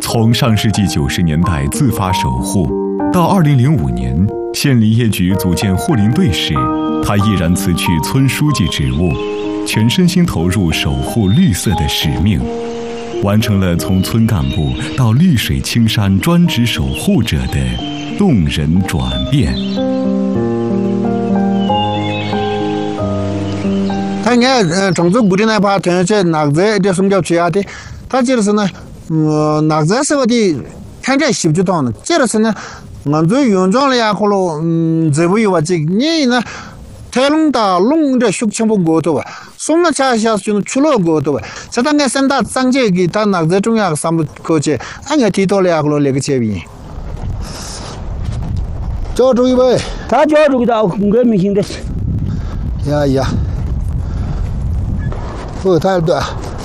从上世纪90年代自发守护，到2005年县林业局组建护林队时，他毅然辞去村书记职务，全身心投入守护绿色的使命，完成了从村干部到绿水青山专职守护者的动人转变。 他应该种族固定的话，这哪个这什么叫缺的？他就是呢，哪个是我的看这习不到呢？这是呢，俺做原装了呀，或者这不有啊？这你呢？台龙的龙的学全部过头啊，送了下就出了过头啊。这当个三大章节给他哪个重要三不科技，俺个提到了呀，或者那个这边。叫注意呗， 他叫注意到公开明星的。 呀。他的，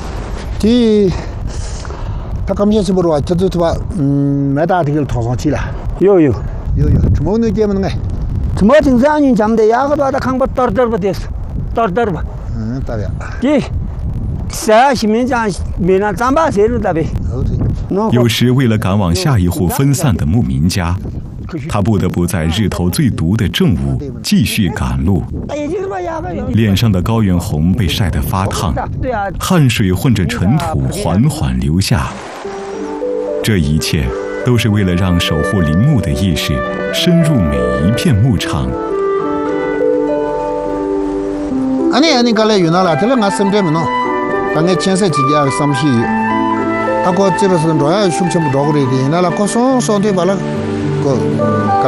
他刚才是不是话，这吧，没打这个套上去了。 有， 怎么能这么弄哎？ 怎么经常人讲的呀？个他看不到不的，到吧。 大概。 啥新民讲没那长把谁都大呗。 有时为了赶往下一户分散的牧民家，他不得不在日头最毒的正午继续赶路，脸上的高原红被晒得发烫，汗水混着尘土缓缓流下。这一切都是为了让守护林木的意识深入每一片牧场。 你刚才遇到了，这个俺身边没弄，俺个前些几年上不去，他说这个是主要胸前不着过的，那了过上对吧了。20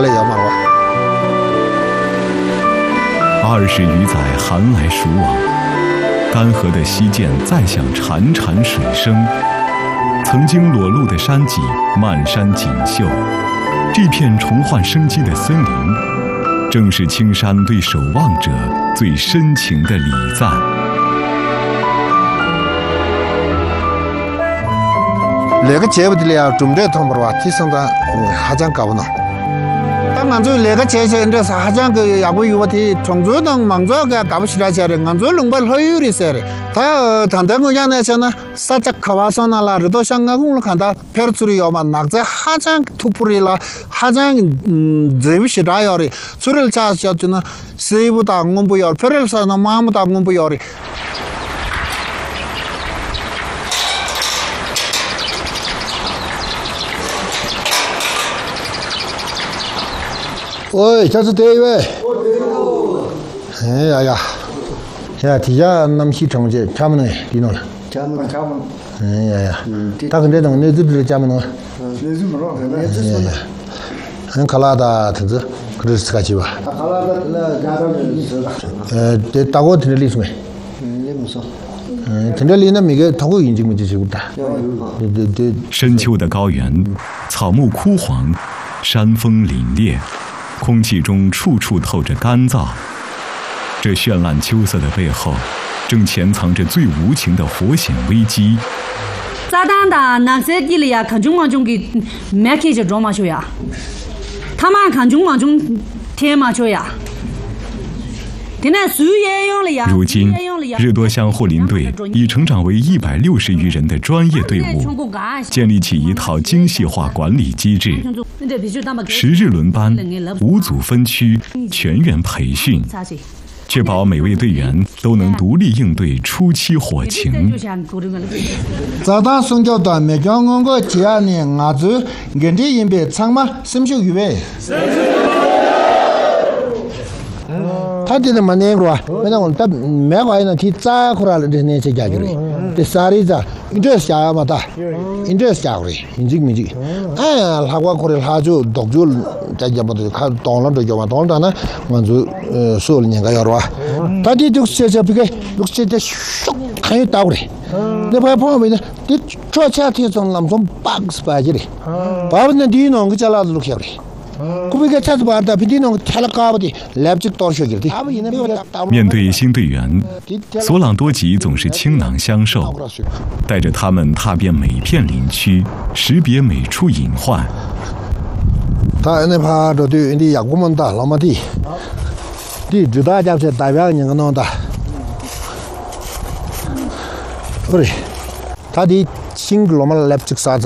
余载寒来暑往，干涸的溪涧再响潺潺水声，曾经裸露的山脊漫山锦绣，这片重焕生机的森林，正是青山对守望者最深情的礼赞。那个节目的了，准备通不了，提升的还讲搞不呢。当俺做那个节这还讲个也不有问题，从做到忙做个搞不起来些的，俺做弄不好有的些的。他谈我讲那些呢，啥子考完上那了，这都像俺公路看到片子里要嘛，哪个还讲突破的了，还讲这不是这样的，除了这些就呢，谁不打我不要，片子上那妈不打我不要的。喂，这是对喂。哎呀，现在底下那么些成绩，差不多地弄了。 差不多。 哎呀，他跟这种那是不是差不多？ 那是没弄，那是说的。 俺卡拉达同志，可是自家去吧。 卡拉达那家长的是吧？ 这大哥听着历史没？ 也没说。 听着历那每个他会引进没就是的。对。 深秋的高原，草木枯黄，山峰凛冽。空气中处处透着干燥，这绚烂秋色的背后，正潜藏着最无情的活险危机。 炸弹的那些地里呀，看中网中给没开就装马球呀，他们看中网中天马球呀。 如今，日多乡护林队已成长为160余人的专业队伍，建立起一套精细化管理机制，10日轮班，5组分区，全员培训，确保每位队员都能独立应对初期火情。 炸弹送交段没叫我个家呢，俺就跟着应别唱嘛，什么时候预备？他这么那个啊，那我他没话呢，去炸回来了，这那些家具嘞，这啥的子，你这下嘛的，你这下回，你这没这，哎，他我过来他就读就在家嘛的，他当了这叫嘛，当了呢，我就说了人家要的话，他这就写不给，就写的咻，还有打过来，那怕旁边呢，这这家庭从那么从8个的嘞，把那地弄个家拉子录下来。 面对新队员，索朗多吉总是倾囊相授，带着他们踏遍每片林区，识别每处隐患。 他那怕这对人家我们的老马地，地知道就是代表人家弄的，不是，他的新老马来不及啥子。